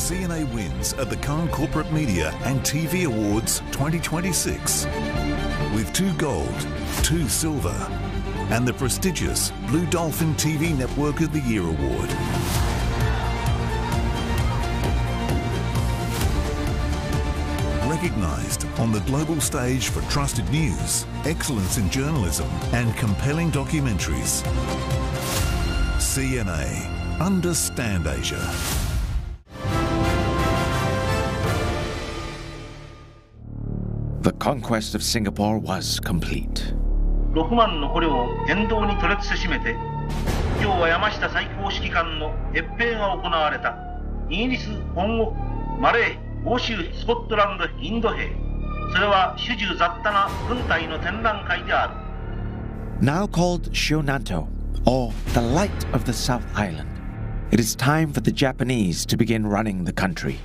CNA wins at the Cannes Corporate Media and TV Awards 2026 with 2 gold, 2 silver, and the prestigious Blue Dolphin TV Network of the Year Award. Recognised on the global stage for trusted news, excellence in journalism, and compelling documentaries. CNA. Understand Asia. The conquest of Singapore was complete. 6万の捕虜を沿道に取りせしめて、今日は山下最高指揮官の閲兵が行われた。イギリス、本国、マレー、欧州、スコットランド、インド兵。それは主従雑多な軍隊の展覧会である。 Now called Shionanto, or the Light of the South Island, it is time for the Japanese to begin running the country.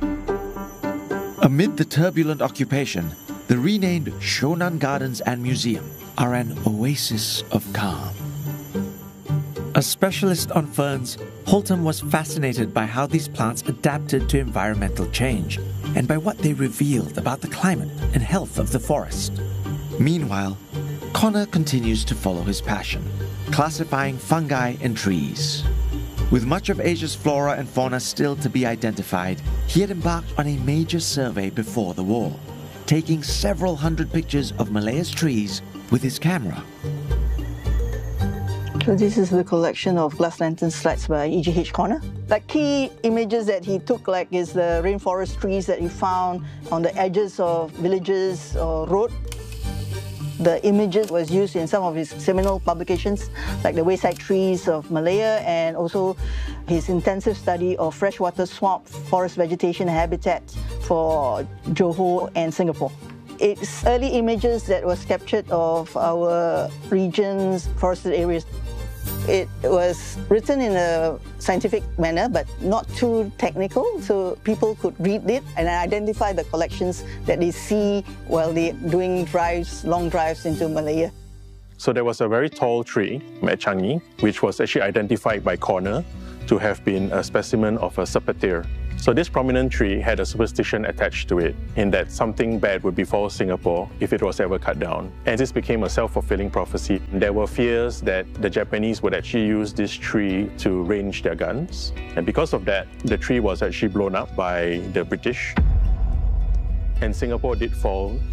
Amid the turbulent occupation, the renamed Shonan Gardens and Museum are an oasis of calm. A specialist on ferns, Holtham was fascinated by how these plants adapted to environmental change and by what they revealed about the climate and health of the forest. Meanwhile, Connor continues to follow his passion, classifying fungi and trees. With much of Asia's flora and fauna still to be identified, he had embarked on a major survey before the war, taking several hundred pictures of Malaya's trees with his camera. So this is the collection of glass lantern slides by E.G.H. Connor. Like key images that he took is the rainforest trees that he found on the edges of villages or road. The images was used in some of his seminal publications, like the wayside trees of Malaya, and also his intensive study of freshwater swamp forest vegetation habitats for Johor and Singapore. It's early images that was captured of our region's forested areas. It was written in a scientific manner, but not too technical, so people could read it and identify the collections that they see while they're doing long drives into Malaya. So there was a very tall tree at Changi, which was actually identified by Connor to have been a specimen of a serpentine. So this prominent tree had a superstition attached to it, in that something bad would befall Singapore if it was ever cut down. And this became a self-fulfilling prophecy. There were fears that the Japanese would actually use this tree to range their guns. And because of that, the tree was actually blown up by the British. And Singapore did fall